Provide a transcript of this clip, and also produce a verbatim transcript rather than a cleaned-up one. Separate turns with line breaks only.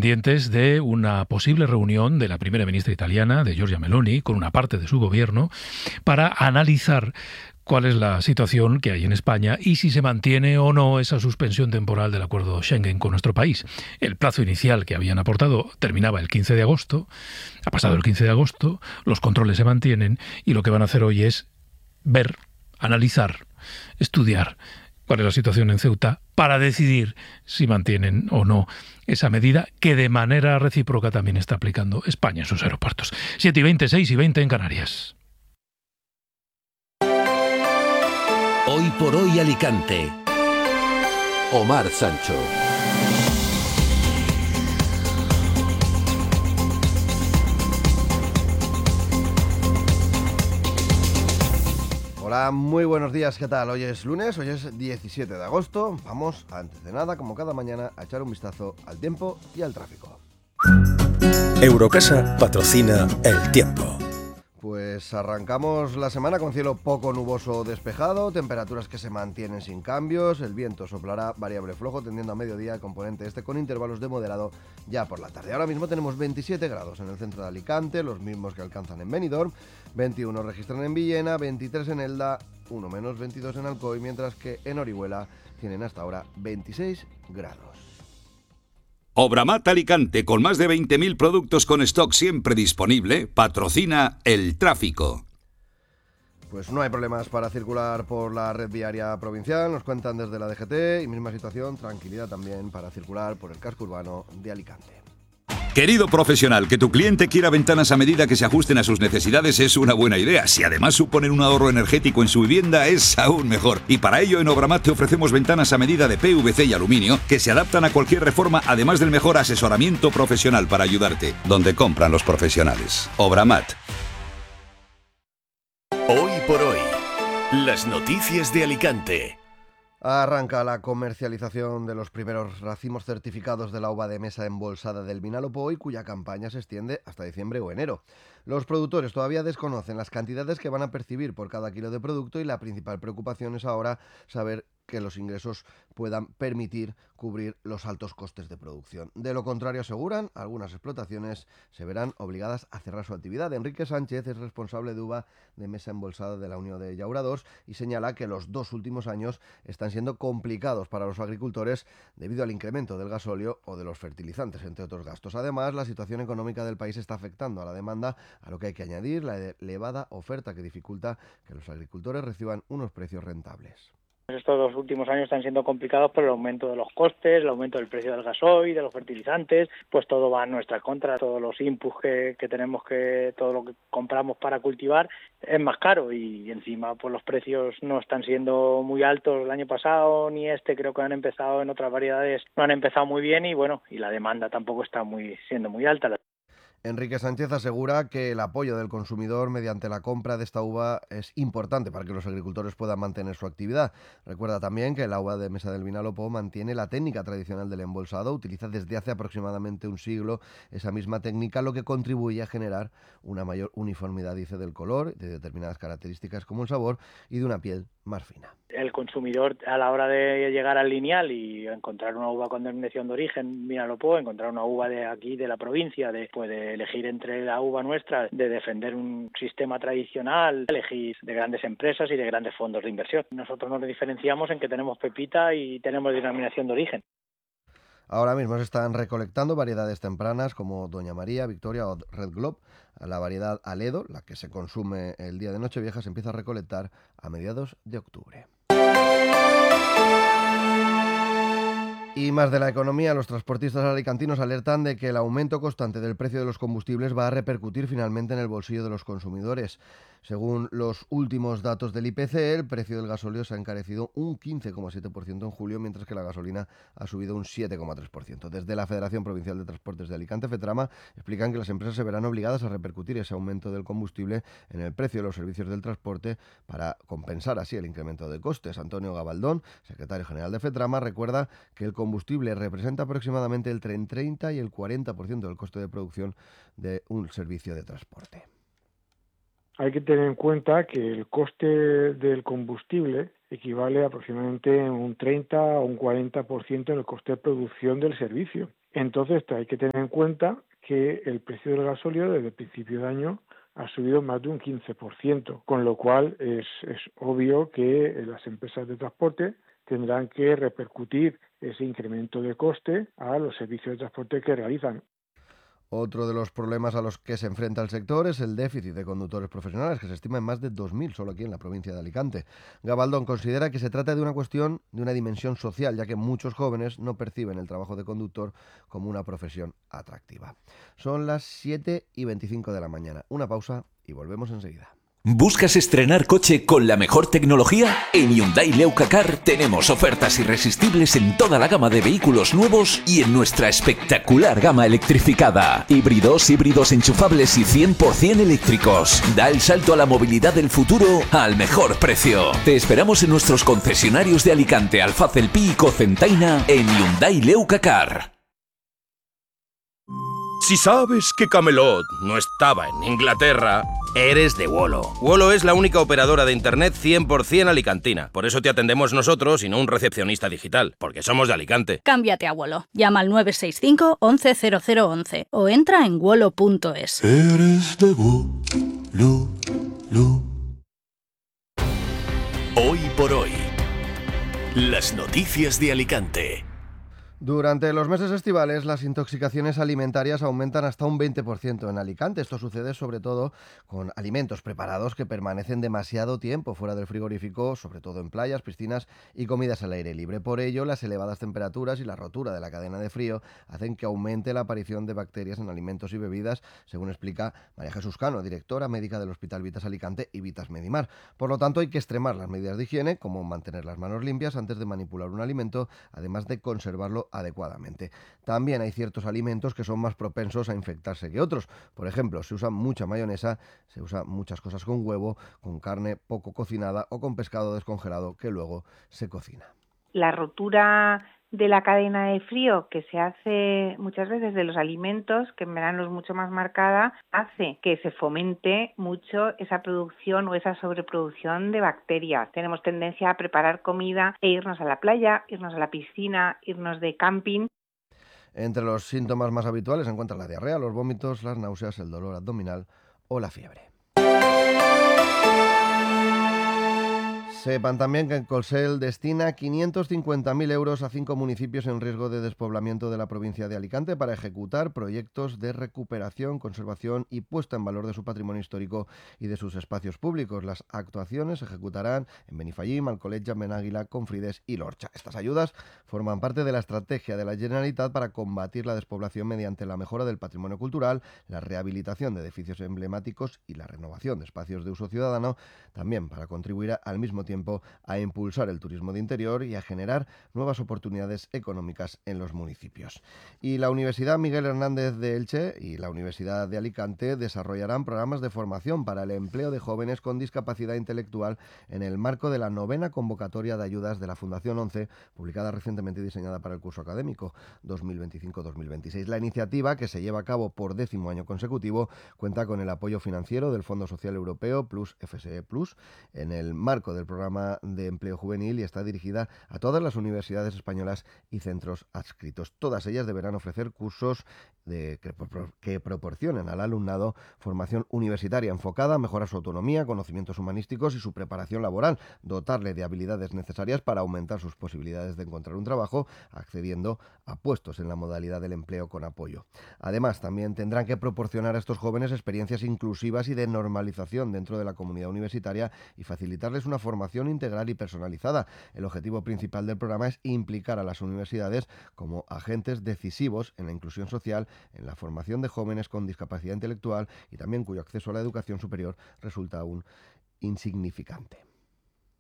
pendientes de una posible reunión de la primera ministra italiana, de Giorgia Meloni, con una parte de su gobierno, para analizar cuál es la situación que hay en España y si se mantiene o no esa suspensión temporal del acuerdo Schengen con nuestro país. El plazo inicial que habían aportado terminaba el quince de agosto, ha pasado el quince de agosto, los controles se mantienen y lo que van a hacer hoy es ver, analizar, estudiar cuál es la situación en Ceuta para decidir si mantienen o no esa medida que de manera recíproca también está aplicando España en sus aeropuertos. siete y veinte, seis y veinte en Canarias.
Hoy por hoy Alicante. Omar Sancho.
Hola, muy buenos días, ¿qué tal? Hoy es lunes, hoy es diecisiete de agosto. Vamos, antes de nada, como cada mañana, a echar un vistazo al tiempo y al tráfico.
Eurocasa patrocina el tiempo.
Pues arrancamos la semana con cielo poco nuboso o despejado, temperaturas que se mantienen sin cambios, el viento soplará variable flojo tendiendo a mediodía, componente este con intervalos de moderado ya por la tarde. Ahora mismo tenemos veintisiete grados en el centro de Alicante, los mismos que alcanzan en Benidorm, veintiuno registran en Villena, veintitrés en Elda, uno menos veintidós en Alcoy, mientras que en Orihuela tienen hasta ahora veintiséis grados.
Obramat Alicante, con más de veinte mil productos con stock siempre disponible, patrocina el tráfico.
Pues no hay problemas para circular por la red viaria provincial, nos cuentan desde la D G T, y misma situación, tranquilidad también para circular por el casco urbano de Alicante.
Querido profesional, que tu cliente quiera ventanas a medida que se ajusten a sus necesidades es una buena idea. Si además suponen un ahorro energético en su vivienda, es aún mejor. Y para ello en Obramat te ofrecemos ventanas a medida de P V C y aluminio que se adaptan a cualquier reforma, además del mejor asesoramiento profesional para ayudarte. Donde compran los profesionales. Obramat.
Hoy por hoy, las noticias de Alicante.
Arranca la comercialización de los primeros racimos certificados de la uva de mesa embolsada del Vinalopó y cuya campaña se extiende hasta diciembre o enero. Los productores todavía desconocen las cantidades que van a percibir por cada kilo de producto y la principal preocupación es ahora saber que los ingresos puedan permitir cubrir los altos costes de producción. De lo contrario, aseguran, algunas explotaciones se verán obligadas a cerrar su actividad. Enrique Sánchez es responsable de uva de mesa embolsada de la Unión de Llauradors y señala que los dos últimos años están siendo complicados para los agricultores debido al incremento del gasóleo o de los fertilizantes, entre otros gastos. Además, la situación económica del país está afectando a la demanda, a lo que hay que añadir la elevada oferta que dificulta que los agricultores reciban unos precios rentables.
Estos dos últimos años están siendo complicados por el aumento de los costes, el aumento del precio del gasoil, de los fertilizantes, pues todo va en nuestra contra, todos los inputs que, que tenemos que, todo lo que compramos para cultivar es más caro y encima pues los precios no están siendo muy altos el año pasado ni este, creo que han empezado en otras variedades, no han empezado muy bien y bueno, y la demanda tampoco está muy siendo muy alta.
Enrique Sánchez asegura que el apoyo del consumidor mediante la compra de esta uva es importante para que los agricultores puedan mantener su actividad. Recuerda también que la uva de mesa del Vinalopó mantiene la técnica tradicional del embolsado, utiliza desde hace aproximadamente un siglo esa misma técnica, lo que contribuye a generar una mayor uniformidad, dice, del color, de determinadas características como el sabor y de una piel más fina.
El consumidor, a la hora de llegar al lineal y encontrar una uva con denominación de origen Vinalopó, encontrar una uva de aquí, de la provincia, de, pues de elegir entre la uva nuestra, de defender un sistema tradicional, elegir de grandes empresas y de grandes fondos de inversión. Nosotros nos diferenciamos en que tenemos pepita y tenemos denominación de origen.
Ahora mismo se están recolectando variedades tempranas como Doña María, Victoria o Red Globe. La variedad Aledo, la que se consume el día de Nochevieja, se empieza a recolectar a mediados de octubre. Y más de la economía, los transportistas alicantinos alertan de que el aumento constante del precio de los combustibles va a repercutir finalmente en el bolsillo de los consumidores. Según los últimos datos del I P C, el precio del gasóleo se ha encarecido un quince coma siete por ciento en julio, mientras que la gasolina ha subido un siete coma tres por ciento. Desde la Federación Provincial de Transportes de Alicante, FETRAMA, explican que las empresas se verán obligadas a repercutir ese aumento del combustible en el precio de los servicios del transporte para compensar así el incremento de costes. Antonio Gabaldón, secretario general de FETRAMA, recuerda que el combustible representa aproximadamente el treinta y el cuarenta por ciento del coste de producción de un servicio de transporte.
Hay que tener en cuenta que el coste del combustible equivale aproximadamente a un treinta o un cuarenta por ciento en el coste de producción del servicio. Entonces hay que tener en cuenta que el precio del gasóleo desde el principio de año ha subido más de un quince por ciento, con lo cual es, es obvio que las empresas de transporte tendrán que repercutir ese incremento de coste a los servicios de transporte que realizan.
Otro de los problemas a los que se enfrenta el sector es el déficit de conductores profesionales, que se estima en más de dos mil solo aquí en la provincia de Alicante. Gabaldón considera que se trata de una cuestión de una dimensión social, ya que muchos jóvenes no perciben el trabajo de conductor como una profesión atractiva. Son las siete y veinticinco de la mañana. Una pausa y volvemos enseguida.
¿Buscas estrenar coche con la mejor tecnología? En Hyundai Leucacar tenemos ofertas irresistibles en toda la gama de vehículos nuevos y en nuestra espectacular gama electrificada. Híbridos, híbridos enchufables y cien por ciento eléctricos. Da el salto a la movilidad del futuro al mejor precio. Te esperamos en nuestros concesionarios de Alicante, Alfaz, El Pi y Cocentaina en Hyundai Leucacar.
Si sabes que Camelot no estaba en Inglaterra, eres de Wolo. Wolo es la única operadora de internet cien por ciento alicantina. Por eso te atendemos nosotros y no un recepcionista digital, porque somos de Alicante.
Cámbiate a Wolo. Llama al nueve seis cinco, once cero cero once o entra en wolo punto es.
Eres de Wolo.
Hoy por hoy, las noticias de Alicante.
Durante los meses estivales, las intoxicaciones alimentarias aumentan hasta un veinte por ciento en Alicante. Esto sucede sobre todo con alimentos preparados que permanecen demasiado tiempo fuera del frigorífico, sobre todo en playas, piscinas y comidas al aire libre. Por ello, las elevadas temperaturas y la rotura de la cadena de frío hacen que aumente la aparición de bacterias en alimentos y bebidas, según explica María Jesús Cano, directora médica del Hospital Vitas Alicante y Vitas Medimar. Por lo tanto, hay que extremar las medidas de higiene, como mantener las manos limpias antes de manipular un alimento, además de conservarlo adecuadamente. También hay ciertos alimentos que son más propensos a infectarse que otros. Por ejemplo, se usa mucha mayonesa, se usa muchas cosas con huevo, con carne poco cocinada o con pescado descongelado que luego se cocina.
La rotura de la cadena de frío que se hace muchas veces de los alimentos, que en verano es mucho más marcada, hace que se fomente mucho esa producción o esa sobreproducción de bacterias. Tenemos tendencia a preparar comida e irnos a la playa, irnos a la piscina, irnos de camping.
Entre los síntomas más habituales se encuentran la diarrea, los vómitos, las náuseas, el dolor abdominal o la fiebre. Sepan también que Colsel destina quinientos cincuenta mil euros a cinco municipios en riesgo de despoblamiento de la provincia de Alicante para ejecutar proyectos de recuperación, conservación y puesta en valor de su patrimonio histórico y de sus espacios públicos. Las actuaciones se ejecutarán en Benifallim, Alcoletja, Benáguila, Confrides y Lorcha. Estas ayudas forman parte de la estrategia de la Generalitat para combatir la despoblación mediante la mejora del patrimonio cultural, la rehabilitación de edificios emblemáticos y la renovación de espacios de uso ciudadano, también para contribuir al mismo tiempo a impulsar el turismo de interior y a generar nuevas oportunidades económicas en los municipios. Y la Universidad Miguel Hernández de Elche y la Universidad de Alicante desarrollarán programas de formación para el empleo de jóvenes con discapacidad intelectual en el marco de la novena convocatoria de ayudas de la Fundación once, publicada recientemente y diseñada para el curso académico dos mil veinticinco dos mil veintiséis. La iniciativa, que se lleva a cabo por décimo año consecutivo, cuenta con el apoyo financiero del Fondo Social Europeo Plus F S E Plus en el marco del programa de empleo juvenil y está dirigida a todas las universidades españolas y centros adscritos. Todas ellas deberán ofrecer cursos de, que, que proporcionen al alumnado formación universitaria enfocada a mejorar su autonomía, conocimientos humanísticos y su preparación laboral, dotarle de habilidades necesarias para aumentar sus posibilidades de encontrar un trabajo, accediendo a puestos en la modalidad del empleo con apoyo. Además, también tendrán que proporcionar a estos jóvenes experiencias inclusivas y de normalización dentro de la comunidad universitaria y facilitarles una formación integral y personalizada. El objetivo principal del programa es implicar a las universidades como agentes decisivos en la inclusión social, en la formación de jóvenes con discapacidad intelectual y también cuyo acceso a la educación superior resulta aún insignificante.